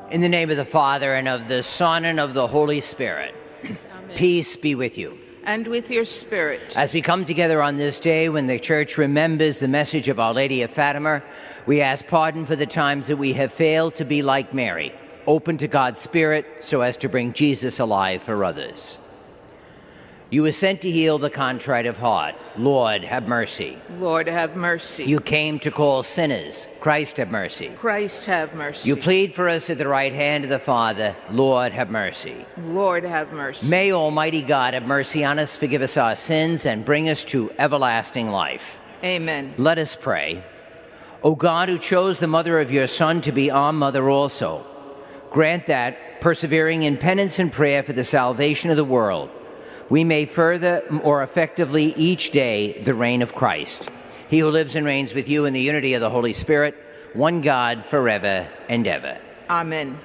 In the name of the Father, and of the Son, and of the Holy Spirit. Amen. Peace be with you. And with your spirit. As we come together on this day when the Church remembers the message of Our Lady of Fatima, we ask pardon for the times that we have failed to be like Mary, open to God's Spirit so as to bring Jesus alive for others. You were sent to heal the contrite of heart. Lord, have mercy. Lord, have mercy. You came to call sinners. Christ, have mercy. Christ, have mercy. You plead for us at the right hand of the Father. Lord, have mercy. Lord, have mercy. May Almighty God have mercy on us, forgive us our sins, and bring us to everlasting life. Amen. Let us pray. O God, who chose the mother of your Son to be our mother also, grant that, persevering in penance and prayer for the salvation of the world, we may further more effectively each day the reign of Christ, he who lives and reigns with you in the unity of the Holy Spirit, one God, forever and ever. Amen.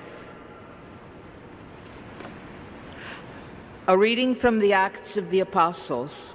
A reading from the Acts of the Apostles.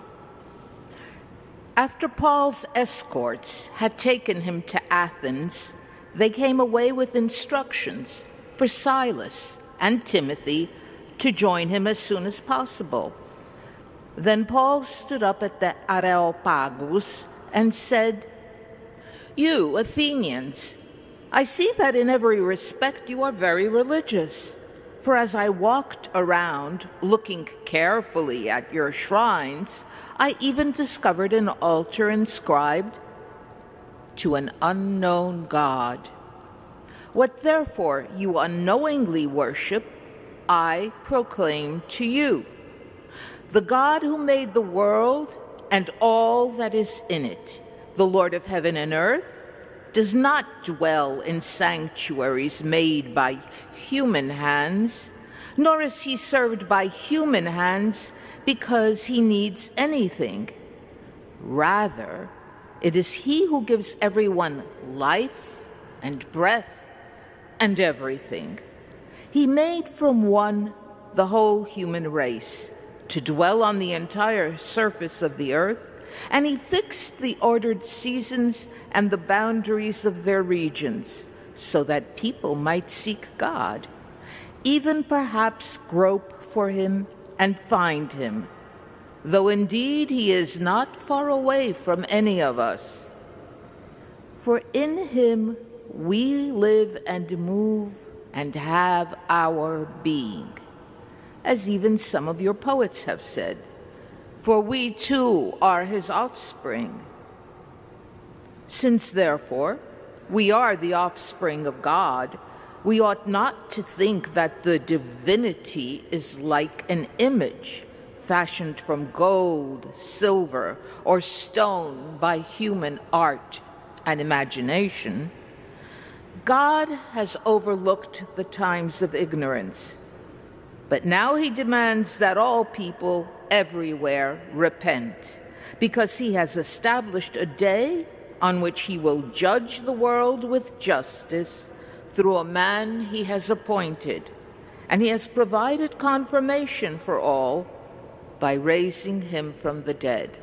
After Paul's escorts had taken him to Athens, they came away with instructions for Silas and Timothy to join him as soon as possible. Then Paul stood up at the Areopagus and said, "You Athenians, I see that in every respect you are very religious. For as I walked around looking carefully at your shrines, I even discovered an altar inscribed, 'To an unknown God.' What therefore you unknowingly worship, I proclaim to you. The God who made the world and all that is in it, the Lord of heaven and earth, does not dwell in sanctuaries made by human hands, nor is he served by human hands because he needs anything. Rather, it is he who gives everyone life and breath and everything. He made from one the whole human race to dwell on the entire surface of the earth, and he fixed the ordered seasons and the boundaries of their regions, so that people might seek God, even perhaps grope for him and find him, though indeed he is not far away from any of us. For in him we live and move and have our being, as even some of your poets have said, for we too are his offspring. Since, therefore, we are the offspring of God, we ought not to think that the divinity is like an image fashioned from gold, silver, or stone by human art and imagination. God has overlooked the times of ignorance, but now he demands that all people everywhere repent, because he has established a day on which he will judge the world with justice through a man he has appointed, and he has provided confirmation for all by raising him from the dead."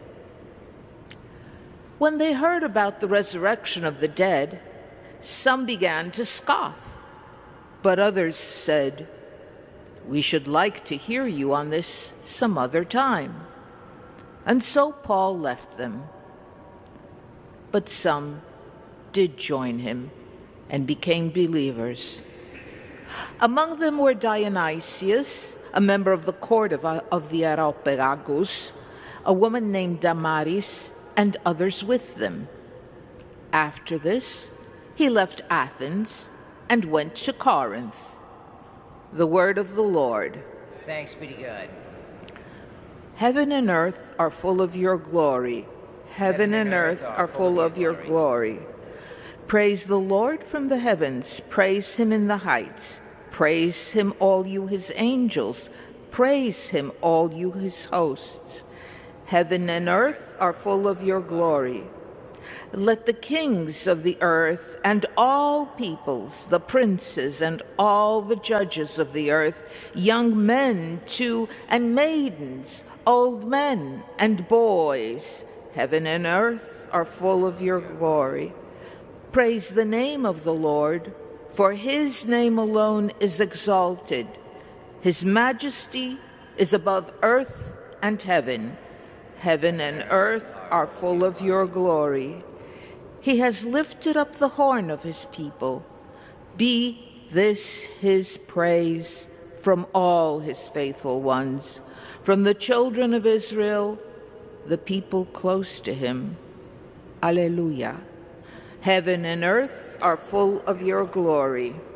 When they heard about the resurrection of the dead, some began to scoff, but others said, "We should like to hear you on this some other time." And so Paul left them. But some did join him and became believers. Among them were Dionysius, a member of the court of the Areopagus, a woman named Damaris, and others with them. After this, he left Athens and went to Corinth. The word of the Lord. Thanks be to God. Heaven and earth are full of your glory. Heaven and earth are full of your glory. Praise the Lord from the heavens. Praise him in the heights. Praise him, all you his angels. Praise him, all you his hosts. Heaven and earth are full of your glory. Let the kings of the earth and all peoples, the princes and all the judges of the earth, young men too, and maidens, old men and boys, heaven and earth are full of your glory. Praise the name of the Lord, For his name alone is exalted. His majesty is above earth and heaven. Heaven and earth are full of your glory. He has lifted up the horn of his people. Be this his praise from all his faithful ones, from the children of Israel, the people close to him. Alleluia. Heaven and earth are full of your glory.